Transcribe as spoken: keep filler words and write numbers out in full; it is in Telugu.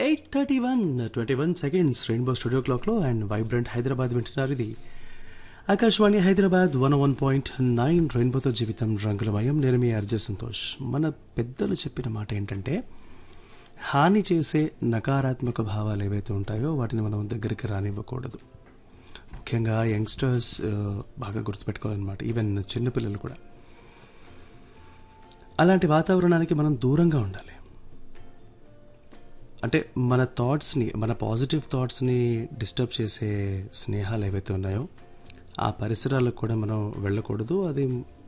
Eight thirty one twenty one seconds rainbow studio క్లాక్లో అండ్ వైబ్రెంట్ హైదరాబాద్ వింటున్నారు. ఇది Akashvani Hyderabad one one point nine రెయిన్బోతో జీవితం రంగులమయం. నేను మీ అర్జ సంతోష్. మన పెద్దలు చెప్పిన మాట ఏంటంటే, హాని చేసే నకారాత్మక భావాలు ఏవైతే ఉంటాయో వాటిని మనం దగ్గరికి రానివ్వకూడదు. ముఖ్యంగా యంగ్స్టర్స్ బాగా గుర్తుపెట్టుకోవాలన్నమాట, ఈవెన్ చిన్నపిల్లలు కూడా. అలాంటి వాతావరణానికి మనం దూరంగా ఉండాలి. అంటే మన థాట్స్ని, మన పాజిటివ్ థాట్స్ని డిస్టర్బ్ చేసే స్నేహాలు ఏవైతే ఉన్నాయో ఆ పరిసరాలకు కూడా మనం వెళ్ళకూడదు. అది